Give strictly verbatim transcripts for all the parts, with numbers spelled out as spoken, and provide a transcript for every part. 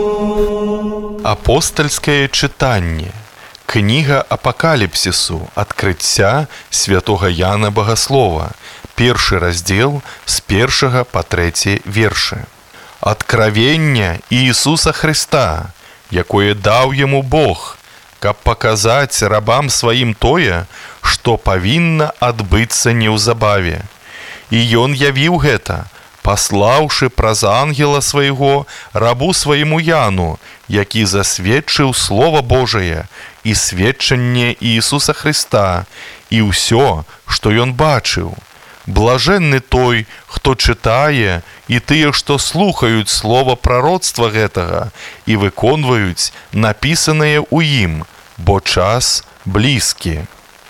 Апостальскае чытанне. Кніга Апакаліпсісу. Адкрыцця святога Яна Багаслова. Першы раздзел з першага па трэці вершы. Адкравення Іісуса Христа, якое даў яму Бог, каб паказаць рабам сваім тое, што павінна адбыцца неўзабаве. І ён явіў гэта, паслаўшы праз ангела свайго рабу свайму Яну, які засведчыў Слова Божае і сведчанне Іісуса Христа, і ўсё, што ён бачыў. Блажэнны той, хто чытае, і тыя, што слухаюць слова прароцтва гэтага і выконваюць напісанае ў ім, бо час блізкі.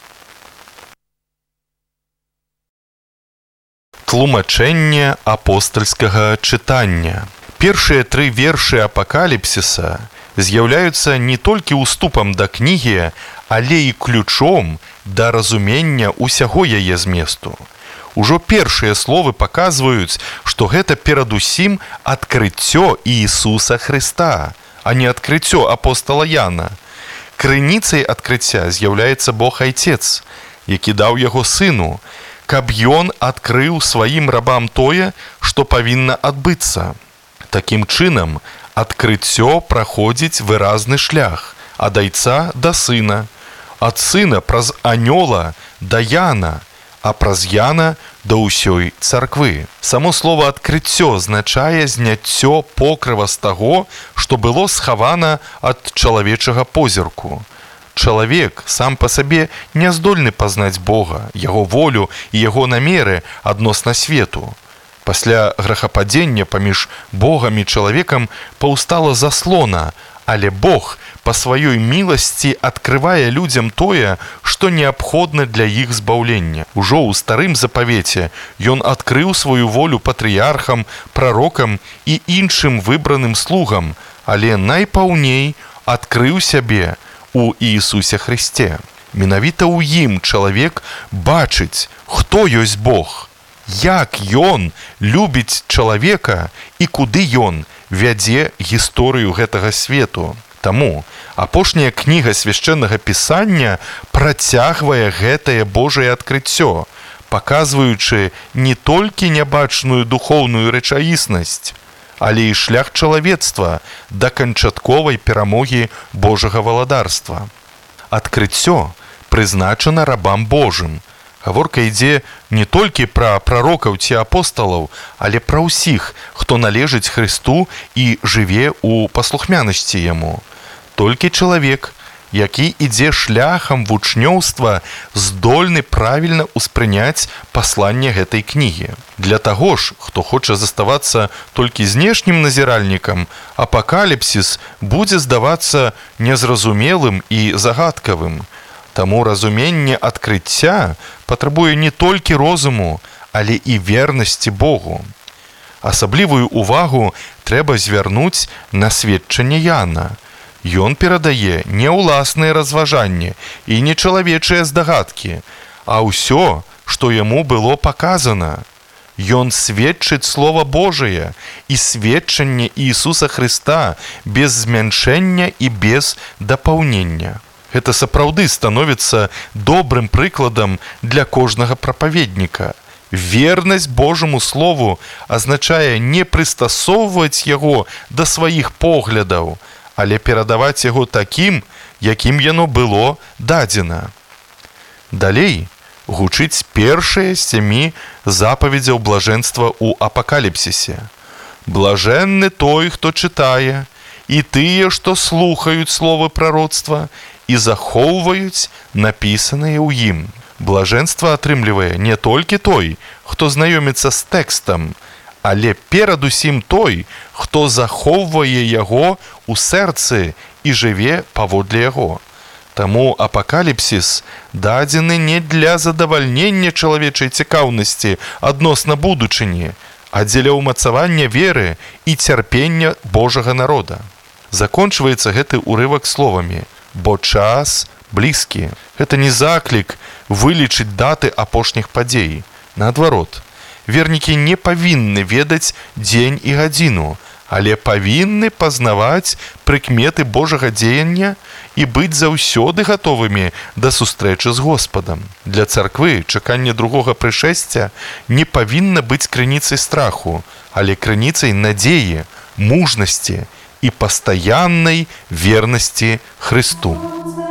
Тлумачэнне апостальскага чытання. Першыя тры вершы Апакаліпсіса з'яўляюцца не толькі ўступам да кнігі, але і ключом да разумення ўсяго яе зместу. Ужо першыя словы паказваюць, што гэта перадусім адкрыццё Іісуса Христа, а не адкрыццё апостала Яна. Крыніцай адкрыцця з'яўляецца Бог Айцец, які даў яго сыну, каб ён адкрыў сваім рабам тое, што павінна адбыцца. Такім чынам, адкрыццё праходзіць выразны шлях ад Айца да сына, ад сына праз анёла да Яна, а праз Яна да ўсёй царквы. Само слова «адкрыццё» азначае зняццё покрыва з таго, што было схавана ад чалавечага позірку. Чалавек сам па сабе не здольны пазнаць Бога, яго волю і яго намеры адносна свету. Пасля грэхападзення паміж Богам і чалавекам паўстала заслона, але Бог па сваёй міласці адкрывае людзям тое, што неабходна для іх збаўлення. Ужо ў старым запавеце ён адкрыў сваю волю патрыярхам, прарокам і іншым выбраным слугам, але найпаўней адкрыў сябе у Іісусе Христе. Менавіта ў ім чалавек бачыць, хто ёсць Бог, як ён любіць чалавека і куды ён вядзе гісторыю гэтага свету. Таму апошняя кніга свяшчэннага пісання працягвае гэтае Божае адкрыццё, паказваючы не толькі нябачную духоўную рэчаіснасць, але і шлях чалавецтва да канчатковай перамогі Божага валадарства. Адкрыццё прызначана рабам Божым. Гаворка ідзе не толькі пра прарокаў ці апосталаў, але пра ўсіх, хто належыць Христу і жыве ў паслухмянасці Яму. Толькі чалавек, які ідзе шляхам вучнёўства, здольны правільна ўспрыняць пасланне гэтай кнігі. Для таго ж, хто хоча заставацца толькі знешнім назіральнікам, апакаліпсіс будзе здавацца незразумелым і загадкавым. Таму разуменне адкрыцця патрабуе не толькі розуму, але і вернасці Богу. Асаблівую ўвагу трэба звярнуць на сведчанне Яна. Ён перадае не ўласныя разважанні і не чалавечыя здагадкі, а ўсё, што яму было паказана. Ён сведчыць Слова Божае і сведчанне Іісуса Христа без змяншэння і без дапаўнення. Гэта сапраўды становіцца добрым прыкладам для кожнага прапаведніка. Вернасць Божаму Слову азначае не прыстасоўваць яго да сваіх поглядаў, але перадаваць яго такім, якім яно было дадзена. Далей гучыць першыя з сямі запаведзяў блажэнства ў апакаліпсісе. Блажэнны той, хто чытае, і тыя, што слухаюць словы прароцтва і захоўваюць напісанае ў ім. Блажэнства атрымлівае не толькі той, хто знаёміцца з тэкстам, але перадусім той, хто захоўвае яго ў сэрцы і жыве паводле яго. Таму апакаліпсіс дадзены не для задавальнення чалавечай цікаўнасці адносна будучыні, а дзеля ўмацавання веры і цярпення Божага народа. Закончваецца гэты урывак словамі «бо час блізкі». Гэта не заклік вылічыць даты апошніх падзей. Наадварот, вернікі не павінны ведаць дзень і гадзіну, але павінны пазнаваць прыкметы Божага дзеяння і быць заўсёды гатовымі да сустрэчы з Господам. Для царквы чаканне другога прышэсця не павінна быць крыніцай страху, але крыніцай надзеі, мужнасці і пастаяннай вернасці Хрысту.